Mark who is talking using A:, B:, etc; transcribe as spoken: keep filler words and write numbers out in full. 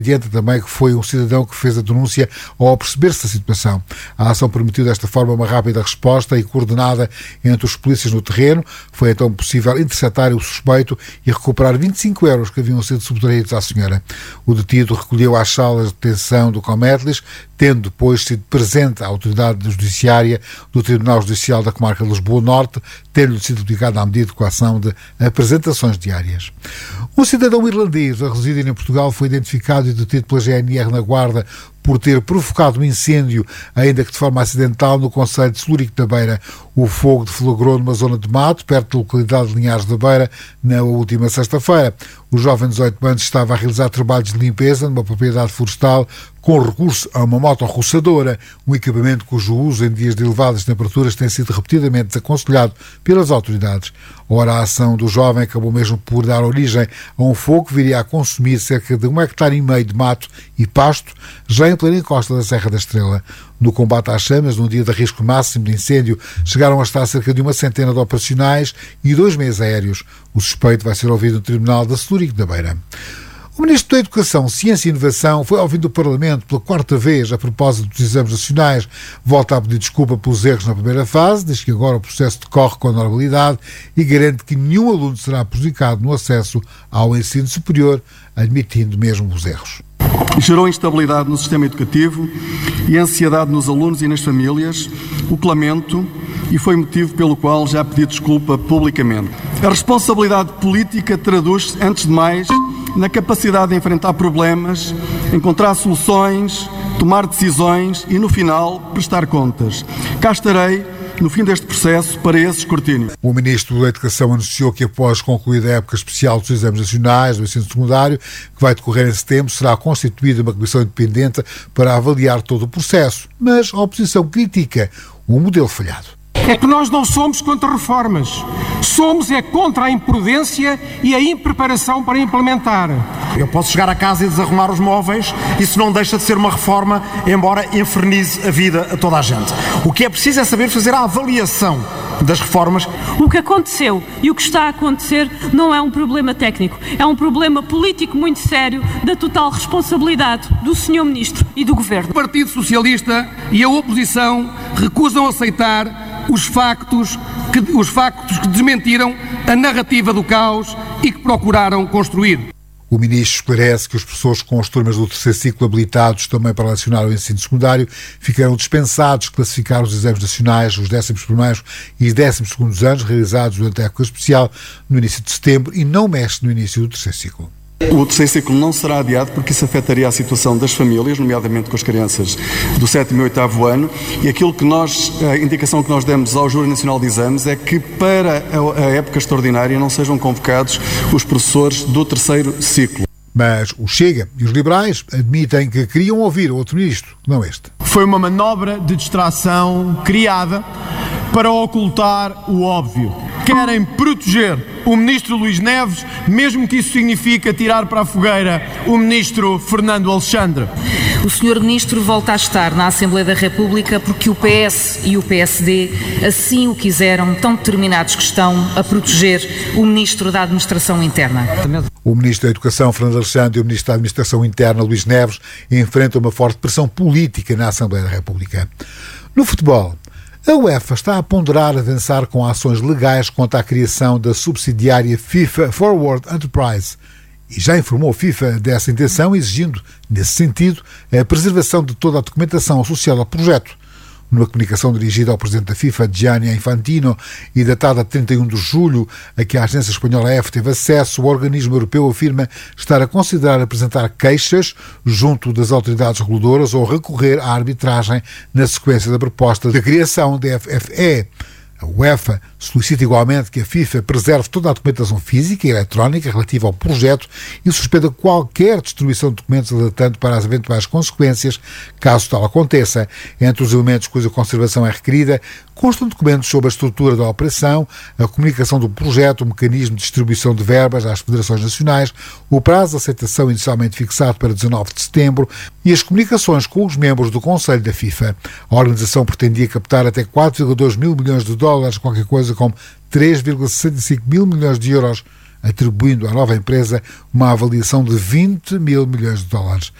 A: Adianta também que foi um cidadão que fez a denúncia ao perceber-se da situação. A ação permitiu desta forma uma rápida resposta e coordenada entre os polícias no terreno. Foi então possível interceptar o suspeito e recuperar vinte e cinco euros que haviam sido subtraídos à senhora. O detido recolheu às salas de detenção do Cometlis, tendo depois sido presente à autoridade judiciária do Tribunal Judicial da Comarca de Lisboa Norte, tendo-lhe sido aplicada a medida de coação de apresentações diárias. Um cidadão irlandês a residir em Portugal foi identificado e detido pela G N R na Guarda por ter provocado um incêndio, ainda que de forma acidental, no concelho de Celurico da Beira. O fogo deflagrou numa zona de mato, perto da localidade de Linhares da Beira, na última sexta-feira. O jovem de dezoito anos estava a realizar trabalhos de limpeza numa propriedade florestal com recurso a uma motorroçadora, um equipamento cujo uso em dias de elevadas temperaturas tem sido repetidamente desaconselhado pelas autoridades. Ora, a ação do jovem acabou mesmo por dar origem a um fogo que viria a consumir cerca de um hectare e meio de mato e pasto, já em plena encosta da Serra da Estrela. No combate às chamas, num dia de risco máximo de incêndio, chegaram a estar cerca de uma centena de operacionais e dois meios aéreos. O suspeito vai ser ouvido no Tribunal de Celurico da Beira. O Ministro da Educação, Ciência e Inovação foi ouvido no Parlamento pela quarta vez a propósito dos exames nacionais. Volta a pedir desculpa pelos erros na primeira fase, diz que agora o processo decorre com normalidade e garante que nenhum aluno será prejudicado no acesso ao ensino superior, admitindo mesmo os erros.
B: Gerou instabilidade no sistema educativo e ansiedade nos alunos e nas famílias, o que lamento, e foi motivo pelo qual já pedi desculpa publicamente. A responsabilidade política traduz-se, antes de mais, na capacidade de enfrentar problemas, encontrar soluções, tomar decisões e, no final, prestar contas. Cá estarei no fim deste processo para esse escrutínio.
A: O Ministro da Educação anunciou que após concluída a época especial dos exames nacionais do ensino secundário, que vai decorrer em setembro, será constituída uma comissão independente para avaliar todo o processo. Mas a oposição critica o modelo falhado.
C: É que nós não somos contra reformas. Somos é contra a imprudência e a impreparação para implementar.
D: Eu posso chegar a casa e desarrumar os móveis, isso não deixa de ser uma reforma, embora infernize a vida a toda a gente. O que é preciso é saber fazer a avaliação das reformas.
E: O que aconteceu e o que está a acontecer não é um problema técnico, é um problema político muito sério, da total responsabilidade do senhor Ministro e do Governo.
F: O Partido Socialista e a oposição recusam aceitar os factos, que, os factos que desmentiram a narrativa do caos e que procuraram construir.
A: O Ministro esclarece que os professores com as turmas do terceiro ciclo habilitados também para lecionar o ensino secundário ficaram dispensados de classificar os exames nacionais, os décimos primeiros e décimos segundos anos realizados durante a época especial no início de setembro e não mexe no início do terceiro ciclo.
B: O terceiro ciclo não será adiado porque isso afetaria a situação das famílias, nomeadamente com as crianças do sétimo e oitavo ano, e aquilo que nós, a indicação que nós demos ao Júri Nacional de Exames é que para a época extraordinária não sejam convocados os professores do terceiro ciclo.
A: Mas o Chega e os liberais admitem que queriam ouvir outro ministro, não este.
C: Foi uma manobra de distração criada para ocultar o óbvio. Querem proteger o ministro Luís Neves, mesmo que isso signifique tirar para a fogueira o ministro Fernando Alexandre.
G: O senhor Ministro volta a estar na Assembleia da República porque o P S e o P S D assim o quiseram, tão determinados que estão a proteger o Ministro da Administração Interna.
A: O Ministro da Educação, Fernando Alexandre, e o Ministro da Administração Interna, Luís Neves, enfrentam uma forte pressão política na Assembleia da República. No futebol, a UEFA está a ponderar avançar com ações legais contra a criação da subsidiária FIFA Forward Enterprise e já informou a FIFA dessa intenção, exigindo, nesse sentido, a preservação de toda a documentação associada ao projeto. Numa comunicação dirigida ao Presidente da FIFA, Gianni Infantino, e datada a trinta e um de julho, a que a agência espanhola A F teve acesso, o organismo europeu afirma estar a considerar apresentar queixas junto das autoridades reguladoras ou recorrer à arbitragem na sequência da proposta de criação da F F E. A UEFA solicita igualmente que a FIFA preserve toda a documentação física e eletrónica relativa ao projeto e suspenda qualquer destruição de documentos alertando para as eventuais consequências, caso tal aconteça. Entre os elementos cuja conservação é requerida, constam documentos sobre a estrutura da operação, a comunicação do projeto, o mecanismo de distribuição de verbas às federações nacionais, o prazo de aceitação inicialmente fixado para dezanove de setembro e as comunicações com os membros do Conselho da FIFA. A organização pretendia captar até quatro vírgula dois mil milhões de dólares, qualquer coisa como três vírgula sessenta e cinco mil milhões de euros, atribuindo à nova empresa uma avaliação de vinte mil milhões de dólares.